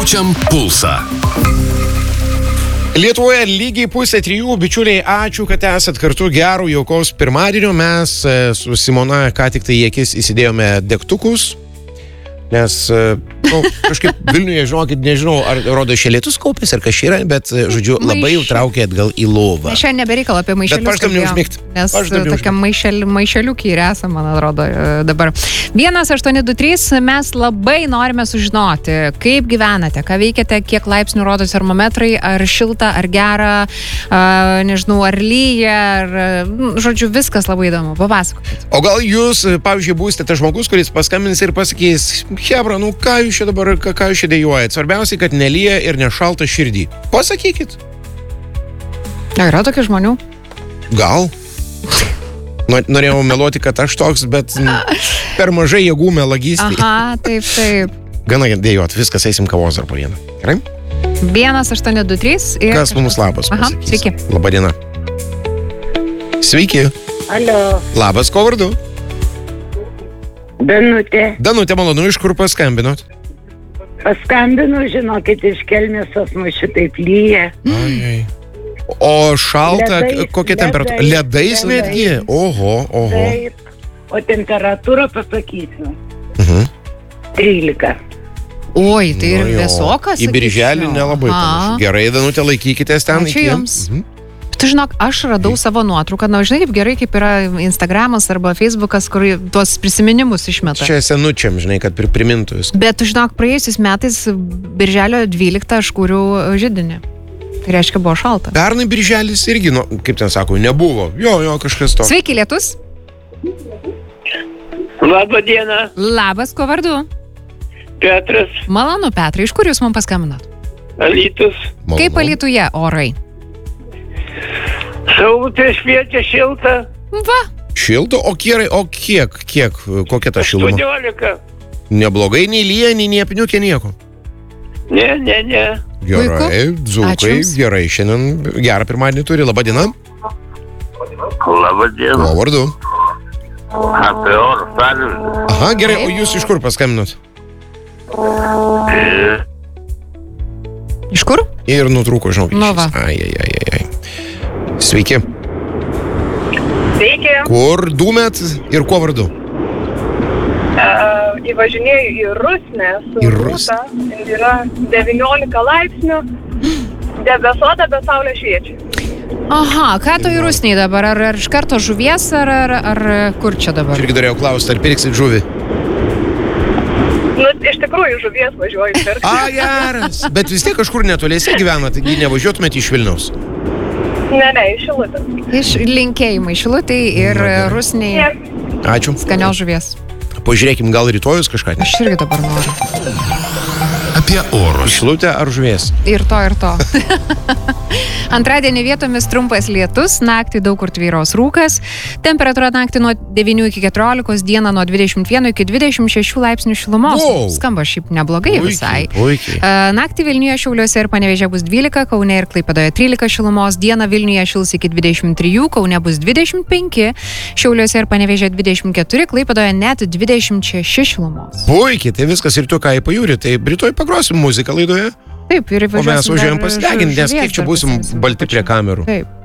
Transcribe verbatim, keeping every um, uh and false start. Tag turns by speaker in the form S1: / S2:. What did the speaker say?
S1: Jaučiam pulsą.
S2: Lietuvoje lygiai pusė trijų, bičiuliai, ačiū, kad esat kartu, gerų, jaukaus pirmadienio. Mes su Simona ką tik tai į akis įsidėjome degtukus, nes nu, kažkaip Vilniuje, žinokit, nežinau, ar rodo šie lietus kaupės, ar kas yra, bet, žodžiu, labai jau traukia atgal į lovą.
S3: Mes šiandien nebereikalo apie maišelius.
S2: Bet paždam neužmigti.
S3: Nes tokia maišel, maišeliukį ir esam, man atrodo, dabar. vienas aštuoni du trys, mes labai norime sužinoti, kaip gyvenate, ką veikiate, kiek laipsnių rodo termometrai, ar šilta, ar gera, a, nežinau, ar lyja, ar, žodžiu, viskas labai įdomu. Papasakokit.
S2: O gal jūs, pavyzdžiui, būsite tas žmogus, kuris paskambins ir pasakys, Hebra, nu ką jūs čia dabar, ką, ką jūs čia dėjuojat? Svarbiausiai, kad nelyja ir nešalta širdį. Pasakykit.
S3: Yra tokių žmonių?
S2: Gal. Norėjau meluoti, kad aš toks, bet per mažai jėgų melagystė.
S3: Aha, taip, taip.
S2: Gana dėjuot, viskas, eisim kavos dar po vieną. Gerai?
S3: vienas aštuoni du trys. Ir...
S2: Kas mums labas
S3: Aha,
S2: pasakys?
S3: sveiki.
S2: Labadiena. Sveiki.
S4: Alio.
S2: Labas, ko vardu?
S4: Danutė.
S2: Danutė, malonu, iš kur paskambinot?
S4: Paskambinu, žinokit, iš Kelmės pas mus šitaip lyja.
S2: Ai, o šalta,
S4: Ledais,
S2: kokia temperatūra? Ledais,
S4: ledais.
S2: netgi? Oho, oho.
S4: Taip. O temperatūra pasakysiu.
S2: Mhm.
S4: trylika.
S3: Oi, tai ir
S2: Nu jo.
S3: vėsokas.
S2: Į birželį
S3: sakyčiau.
S2: nelabai
S3: Aha.
S2: panašu. Gerai, Danutė, laikykitės ten.
S3: Ačiū
S2: iki-
S3: jums.
S2: Mhm.
S3: Tu žinok, aš radau savo nuotrauką, na, žinai, kaip gerai, kaip yra Instagramas arba Facebookas, kur tuos prisiminimus išmeta.
S2: Čia senučiam, žinai, kad pri- primintų viską.
S3: Bet tu žinok, praėjusiais metais birželio dvyliktą aš kūriau židinį. Tai reiškia, buvo šalta.
S2: Pernai birželis irgi, nu, kaip ten sako, nebuvo. Jo, jo, kažkas to.
S3: Sveiki, lietus.
S5: Labą dieną,
S3: Labas, kuo vardu?
S5: Petras,
S3: Malonu, Petrai, iš kur jūs man paskambinat?
S5: Alytus.
S2: Malonu.
S3: Kaip Alytuje orai?
S5: Saulutė šviečia šilta,
S3: Va,
S2: Šilto, o kiek, o kiek, kiek, kokia ta šiluma?
S5: aštuoniolika.
S2: Neblogai, nei lyja, nei niepniukė nieko.
S5: Ne, ne, ne.
S2: Gerai,
S3: Ačiū
S2: dzūkai,
S3: jums.
S2: gerai, šiandien gerą pirmadienį turi. Labadiena.
S5: Labą dieną.
S2: Kuo vardu?
S5: Apie oro sąlygą.
S2: Aha, gerai, o jūs iš kur paskambinot?
S3: iš kur?
S2: Ir nutrūko, žinok.
S3: Nu va.
S2: Ai, ai, ai, ai, ai. Sveiki.
S6: Sveiki,
S2: Kur dūmėt ir kuo vardu?
S6: uh, įvažinėjau į Rusnę su
S2: Į Rusnę.
S6: rūta ir yra devyniolika laipsnių, debesuota, bet saulė šviečia.
S3: Aha, ką tu į Rusnį dabar? Ar, ar iš karto žuvies, ar, ar, ar kur čia dabar?
S2: Aš irgi norėjau klausti, ar pirksit žuvį?
S6: Nu, iš tikrųjų, žuvies važiuoju pirkti.
S2: A, geras. Bet vis tiek kažkur netoliese gyvenat, taigi nevažiuotumėt iš Vilniaus.
S6: Ne, ne, iš Šilutės.
S3: Iš linkėjimai Šilutei ir Rusniai
S2: Ačiū.
S3: skanios žuvies.
S2: Pažiūrėkim, gal rytojus kažką.
S3: Aš irgi dabar noriu.
S1: Apie orus.
S2: Šilutė ar žuvies?
S3: Ir to, ir to. Antradienį vietomis trumpas lietus, naktį daug kur tvyros rūkas, temperatūra naktį nuo devynių iki keturiolikos, dieną nuo dvidešimt vieno iki dvidešimt šešių laipsnių šilumos.
S2: Wow.
S3: Skamba šiaip neblogai visai.
S2: Puikiai.
S3: E, Naktį Vilniuje, Šiauliuose ir Panevėžyje bus dvylika, Kaune ir Klaipėdoje trylika šilumos, dieną Vilniuje šils iki dvidešimt trijų, Kaune bus dvidešimt penki, Šiauliuose ir Panevėžyje dvidešimt keturi, Klaipėdoje net dvidešimt šeši šilumos.
S2: Puikiai, tai viskas ir tu ką į pajūrį. Tai rytoj pagrosim muziką laidoje.
S3: Taip, ir
S2: O mes važiuojam
S3: dar
S2: pasideginti, nes
S3: žuvies
S2: kiek čia
S3: dar
S2: būsim
S3: pasiimsim.
S2: balti prie kamerų.
S3: Taip.